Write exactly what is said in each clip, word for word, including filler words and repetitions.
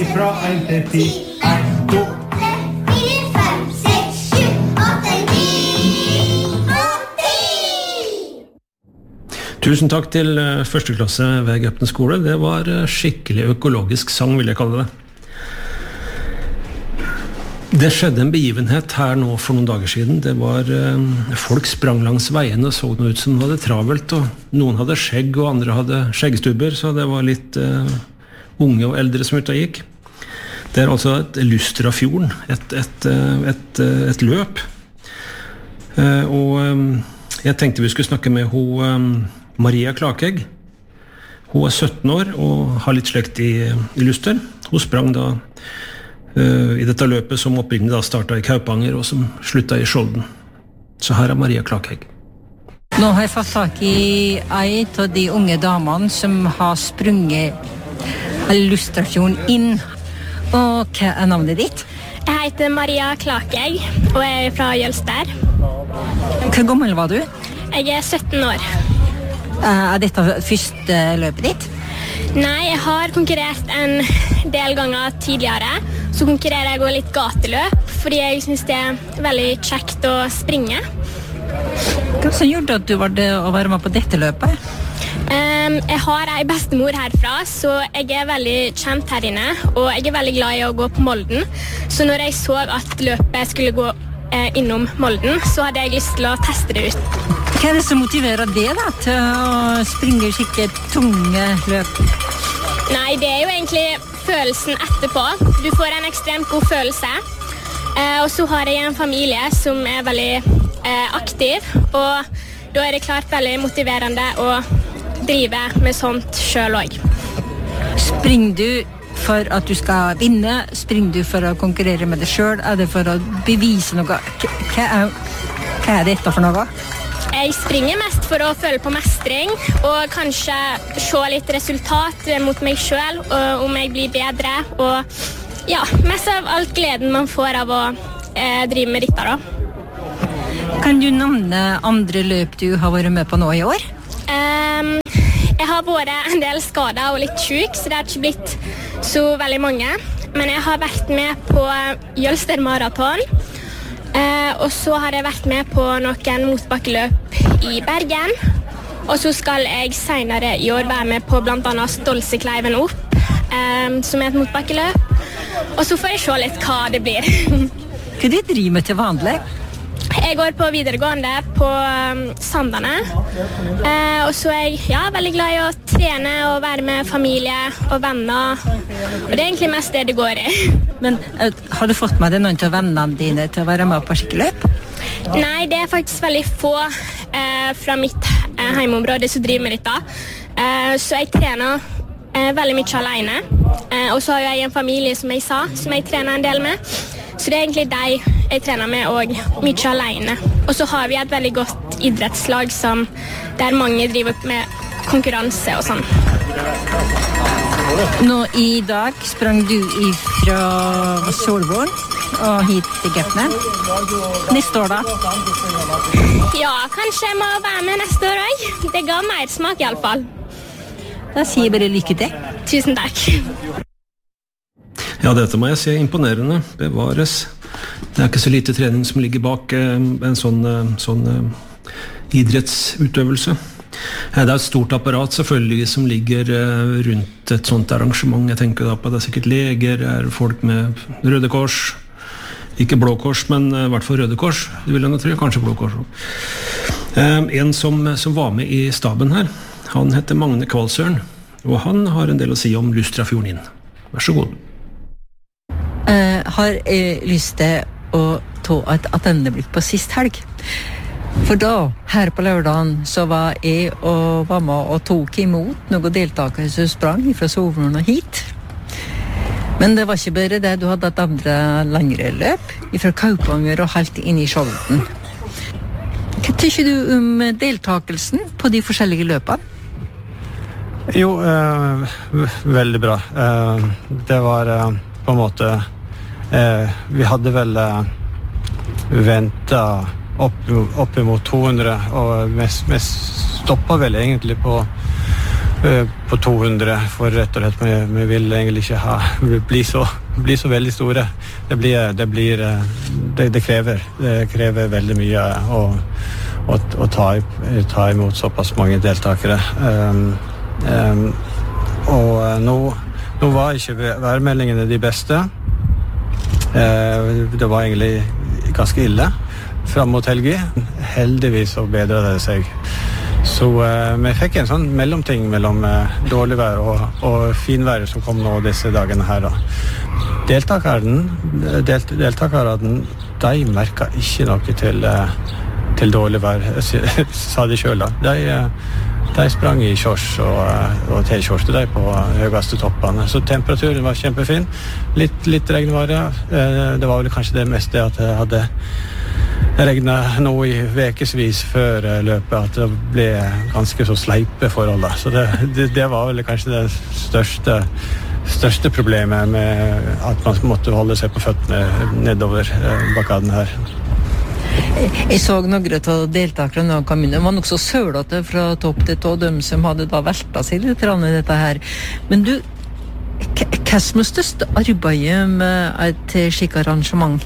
fra en til ti. En, to. Tusen takk til første klasse ved Gøpten skole. Det var skikkelig økologisk sang, vil jeg kalle det. Det skjedde en begivenhet her nå for noen dager siden. Det var folk sprang langs veien og så noe ut som det var travelt, og noen hadde skjegg og andre hadde skjeggstubber, så det var litt uh, unge og eldre som ute og gikk. Det er altså et Lustrafjorden, et, et, et, et, et løp. Uh, og um, jeg tenkte vi skulle snakke med hun um, Maria Klakegg. Hun er sytten år og har litt slekt i, i Luster. Hun sprang da uh, i dette løpet som opprinnelig da startet i Kaupanger og som sluttet i Skjolden. Så her er Maria Klakegg. Nå har jeg fått tak i en av de unge damene som har sprunget Lustrafjorden inn. Og hva er navnet ditt? Jeg heter Maria Klakegg og jeg er fra Jølster. Hvor gammel var du? Jeg er sytten år. Er dette første løpet ditt? Nei, jeg har konkurrert en del ganger tidligere. Så konkurrerer jeg også litt gateløp, fordi jeg synes det er veldig kjekt å springe. Hva som gjorde at du var det å være med på dette løpet? Um, jeg har en bestemor herfra, så jeg er veldig kjent her inne, og jeg er veldig glad i å gå på Molden. Så når jeg så at løpet skulle gå eh, innom Molden, så hadde jeg lyst til å teste det ut. Hva er det som motiverer det da, til å springe skikkelig tunge løp? Nei, det er jo egentlig følelsen etterpå. Du får en ekstremt god følelse. Eh, og så har jeg en familie som er veldig eh, aktiv, og da er det klart veldig motiverende å drive med sånt selv også. Springer du for at du skal vinne? Springer du for å konkurrere med deg selv? Er det for å bevise noe? Hva er, hva er dette for noe? Jeg springer mest for å føle på mestring, og kanskje se litt resultat mot meg selv, og om jeg blir bedre, og ja, mest av alt gleden man får av å eh, drive med dette da. Kan du nevne andre løp du har vært med på nå i år? Um, jeg har vært en del skadet og litt syk, så det har ikke blitt så veldig mange. Men jeg har vært med på Jølster Marathon, uh, og så har jeg vært med på noen motbakkeløp i Bergen. Og så skal jeg senere i år være med på blant annet Stolsekleiven opp, um, som er et motbakkeløp. Og så får jeg se litt hva det blir. Hva du driver med til vanlig? Jeg går på videregående på um, Sandane, eh, og så er jeg ja, veldig glad i å trene og være med familie og venner, og det er egentlig mest det det går i. Men uh, har du fått med deg noen av vennene dine til å være med på skikkeløp? Nei, det er faktisk veldig få eh, fra mitt eh, heimeområde som driver med dette, eh, så jeg trener eh, veldig mye alene, eh, og så har jeg en familie som jeg sa, som jeg trener en del med. Så det er egentlig deg jeg trener med, og mye alene. Og så har vi et veldig godt idrettslag som der mange driver med konkurranse og sånn. Nå i dag sprang du fra Solvorn og hit til Gøpten. Neste år da? Ja, kanskje jeg må være med neste år også. Det ga mer smak i alle fall. Da sier jeg bare lykke til. Tusen takk. Ja, dette må jeg si imponerende. Bevares. Det er ikke så lite trening som ligger bak en sånn, sånn idrettsutøvelse. Det er et stort apparat selvfølgelig som ligger rundt et sånt arrangement. Jeg tenker da på at det er sikkert leger, er folk med Røde Kors, ikke Blå Kors, men i hvert fall Røde Kors, det vil jeg nå tro, kanskje Blå Kors. En som, som var med i staben her, han heter Magne Kvalsøren, og han har en del å si om Lustrafjorden inn. Vær så god. Uh, har jeg lyst til å ta et attendeblikk på sist helg. For da, her på lørdagen, så var jeg og var med og tok imot noen deltakere som sprang fra Solvorn og hit. Men det var ikke bare det, du hadde et andre langere løp fra Kaupanger og helt inn i Skjolden. Hva tykker du om deltakelsen på de forskjellige løpene? Jo, eh, veldig bra. Eh, det var eh, på en måte eh, vi hadde vel eh, ventet opp, opp imot to hundre, og vi, vi stoppet vel egentlig på på to hundre, for rett og slett vi, vi vil egentlig ikke ha, bli, så, bli så veldig store. Det, blir, det, blir, det, det, krever, det krever veldig mye å, å, å ta, ta imot såpass mange deltakere. Um, um, og nå, nå var ikke værmeldingene de beste. Uh, det var egentlig ganske ille fram mot helgen. Heldigvis så bedret det seg. Så uh, vi fikk en sånn mellomting mellom uh, dårlig vær og, og finvær som kom nå disse dagene her. Da. Deltakeren, delt, deltakeren, de merket ikke noe til, uh, til dårlig vær, sa de selv da. De, uh, de sprang i shorts og, uh, og t-skjorte de på høyeste toppene. Så temperaturen var kjempefin. Litt, litt regnvare. Uh, det var vel kanskje det meste at jeg hadde Det regnet nå i vekesvis før løpet at det ble ganske så sleipe forhold. Da. Så det, det, det var vel kanskje det største, største problemet med at man måtte holde seg på føttene nedover bakkaden her. Jeg så noen av deltakerne og kom inn. Det var nok så sølete fra topp til tå, de som hadde da veltet seg litt i dette her. Men du, hva som er største arbeidet med et slik arrangement?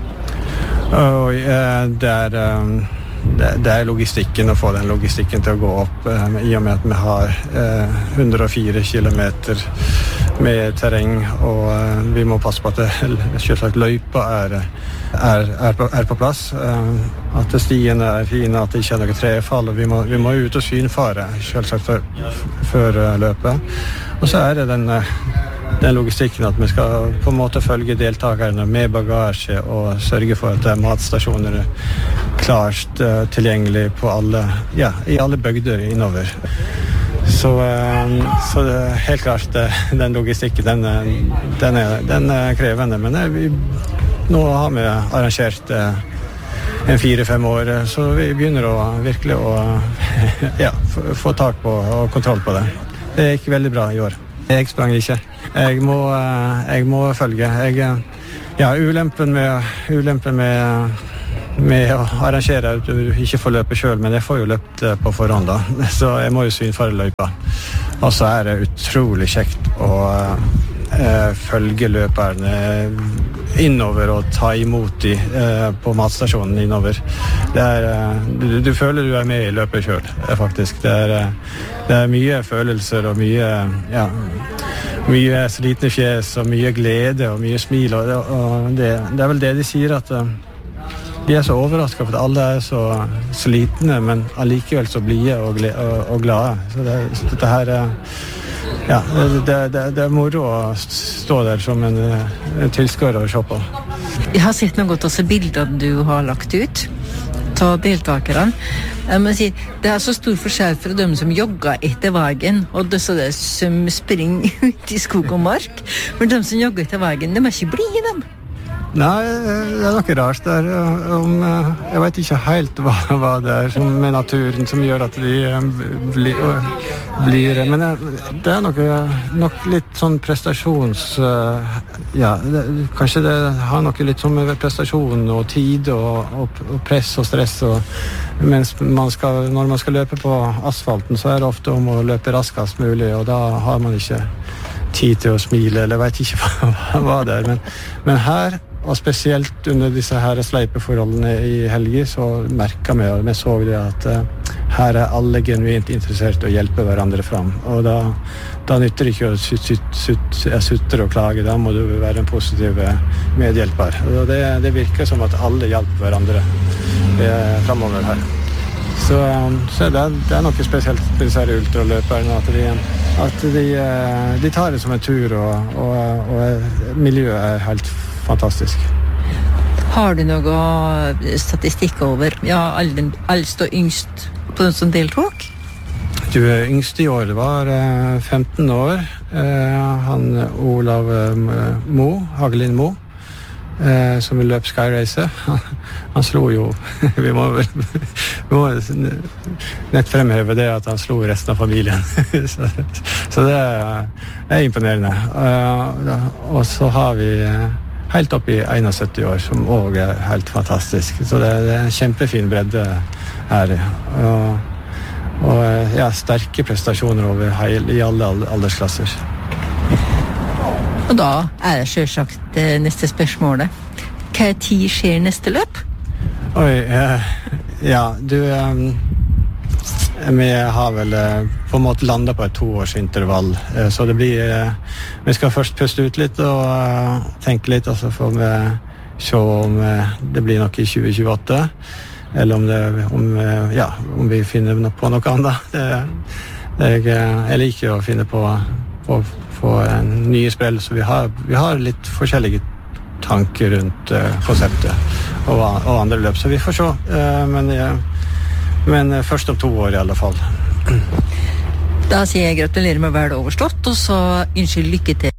Oh, uh, det, er, um, det, det er logistikken, å få den logistikken til å gå opp um, i og med at vi har uh, hundre og fire kilometer med terreng, og uh, vi må passe på at det, selvsagt løypa er, er, er, på, er på plass, uh, at stiene er fine, at det ikke er noe trefall, og vi må, vi må ut og synfare selvsagt før, før uh, løpet. Og så er det den uh, den logistikken at vi skal på en måte følge deltakerne med bagasje og sørge for at det er matstasjoner klart uh, tilgjengelig på alle, ja, i alle bygder innover. Så, uh, så det er helt klart uh, den logistikken, den, den, er, den er krevende, men uh, vi, nå har vi arrangert uh, en fire-fem år, så vi begynner å virkelig å ja, få, få tak på og kontroll på det. Det gikk veldig bra i år. Jeg sprang ikke. Jeg må, jeg må følge. Jeg, ja, ulempen med, ulempen med, med å arrangere at du ikke får løpe selv, men jeg får jo løpt på forhånd da. Så jeg må jo synfare løypa. Og så er det utrolig kjekt å eh, følge løperne innover og ta imot de eh, på matstasjonen innover. Det er, eh, du, du føler du er med i løpet selv, faktisk. Det er, eh, det er mye følelser og mye, ja, mye slitne fjes og mye glede og mye smil. Og det, og det, det er vel det de sier, at eh, de er så overrasket for at alle er så slitne, men allikevel så blide og, og, og glade. Så det, dette her er Ja, det, det, det er moro å stå der som en, en tilskuer og se på. Jeg har sett noe av disse bildene du har lagt ut av deltakerne. Jeg må si, det er så stor forskjell fra dem som jogger etter veien og disse der som springer ut i skog og mark. Men de som jogger etter veien, de er ikke blide, dem. Nei, det er noe rart der. Om, jeg vet ikke helt hva, hva det er som med naturen som gjør at de blir, blir men det er noe, nok litt sånn prestasjons... Ja, det, kanskje det har noe litt sånn med prestasjon og tid og, og, og press og stress. Og, mens man skal, når man skal løpe på asfalten, så er det ofte om å løpe raskest mulig, og da har man ikke tid til å smile, eller vet ikke hva, hva det er. Men, men her, og spesielt under disse her sleipeforholdene i helgen, så merket vi, og vi så det at uh, her er alle genuint interessert i å hjelpe hverandre fram. Og da, da nytter det ikke å sutte sut, sut, sut, og klage, da må du være en positiv medhjelper. Og det, det virker som at alle hjelper hverandre fremover her. Så, um, så det, er, det er noe spesielt med disse ultraløperne, at de, at de, de tar det som en tur, og, og, og miljøet er helt fantastisk. Har du noe statistikk over ja, eldst og yngst på den som deltok? Du, yngst i år var femten år. Han Olav Mo, Hagelin Mo, som vil løpe Skyrace. Han slo jo, vi må, vi må nett fremheve det at han slo resten av familien. så, så det er imponerende. Og så har vi helt opp i syttién år, som også er helt fantastisk. Så det, det er en kjempefin bredde her. Og, og ja, sterke prestasjoner over heil, i alle aldersklasser. Og da er det selvsagt neste spørsmålet. Hva tid skjer neste løp? Oi, eh, ja, du... Um, vi har vel eh, på en måte landet på et toårsintervall, eh, så det blir... Eh, vi skal først puste ut litt og uh, tenke litt, og så får vi se om eh, det blir noe i tjue tjueåtte, eller om, det, om, eh, ja, om vi finner på noe annet. Det, det, jeg, jeg liker å finne på, på, på en nye sprell, så vi har, vi har litt forskjellige tanker rundt eh, konseptet og, og andre løp, så vi får se. Eh, men, eh, men først om to år i alle fall. Da sier jeg gratulerer med å være overstått, og så ønsker lykke til.